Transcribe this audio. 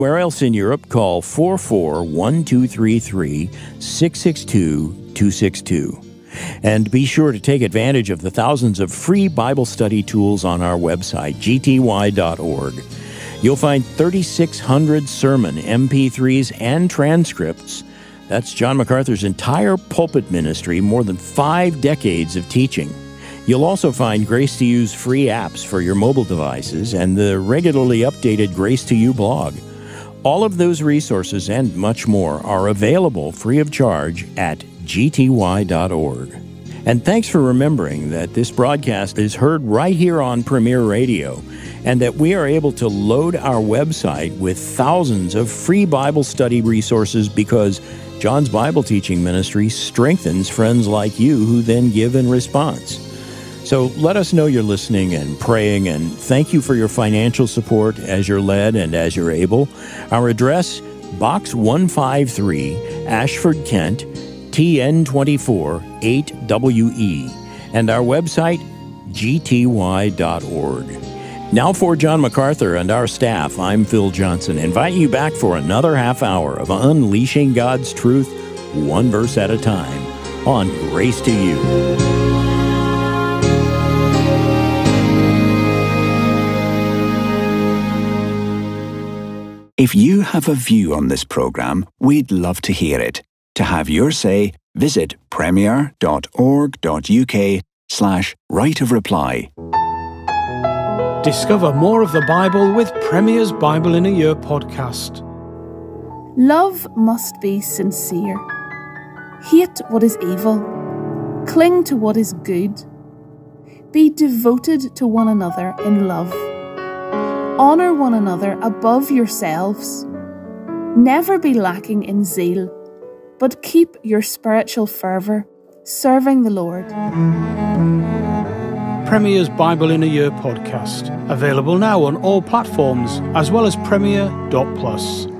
Where else in Europe, call 44-1233-662-262. And be sure to take advantage of the thousands of free Bible study tools on our website, gty.org. You'll find 3,600 sermon MP3s and transcripts. That's John MacArthur's entire pulpit ministry, more than 5 decades of teaching. You'll also find Grace to You's free apps for your mobile devices and the regularly updated Grace to You blog. All of those resources and much more are available free of charge at gty.org. And thanks for remembering that this broadcast is heard right here on Premier Radio, and that we are able to load our website with thousands of free Bible study resources because John's Bible teaching ministry strengthens friends like you who then give in response. So let us know you're listening and praying, and thank you for your financial support as you're led and as you're able. Our address, Box 153, Ashford, Kent, TN24 8WE, and our website, gty.org. Now for John MacArthur and our staff, I'm Phil Johnson, inviting you back for another half hour of unleashing God's truth, one verse at a time, on Grace to You. If you have a view on this program, we'd love to hear it. To have your say, visit premier.org.uk/right of reply. Discover more of the Bible with Premier's Bible in a Year podcast. Love must be sincere. Hate what is evil. Cling to what is good. Be devoted to one another in love. Honour one another above yourselves. Never be lacking in zeal, but keep your spiritual fervour, serving the Lord. Premier's Bible in a Year podcast, available now on all platforms, as well as Premier.plus.